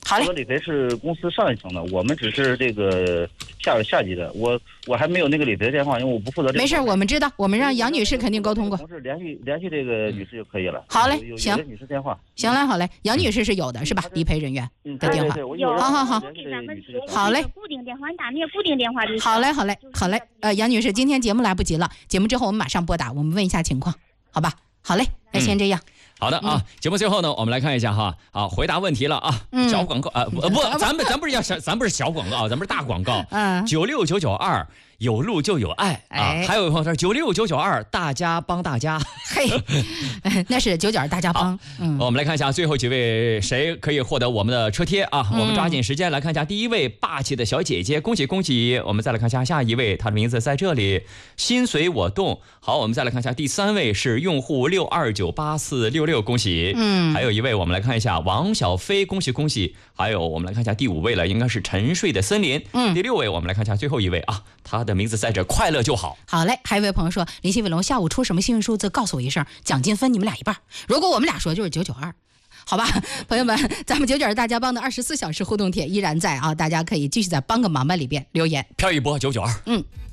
好嘞， 负责理赔是公司上一层的，我们只是这个下级的。我还没有那个理赔电话，因为我不负责这个。 没事，我们知道，我们让杨女士肯定沟通过。 同事联系这个女士就可以了。 好嘞， 有行。 女士电话。 行嘞，好嘞，杨女士是有的，是吧？理赔人员的电话。 有。 好。好嘞。 固定电话，你打那个固定电话就行。 好嘞。杨女士，今天节目来不及了，节目之后我们马上拨打，我们问一下情况，好吧？好嘞，那先这样。 好的啊，节目最后呢，我们来看一下哈，回答问题了啊，小广告不，咱不是小广告啊，咱们是大广告。96992有路就有爱啊，还有一朋友说96992大家帮大家， 嘿，那是99大家帮。 我们来看一下最后几位谁可以获得我们的车贴啊，我们抓紧时间来看一下第一位霸气的小姐姐，恭喜！我们再来看一下下一位，她的名字在这里，心随我动。好，我们再来看一下第3位是用户6298466，恭喜！还有一位我们来看一下王小飞，恭喜！还有我们来看一下第5位了，应该是沉睡的森林。第6位我们来看一下最后一位啊，他的名字在这，快乐就好。 好嘞，还有一位朋友说，林夕伟龙下午出什么幸运数字，告诉我一声，奖金分你们俩一半。如果我们俩说就是992，好吧，朋友们，咱们99大家帮的24小时互动帖依然在啊，大家可以继续在帮个忙吧里边留言， 飘一波992。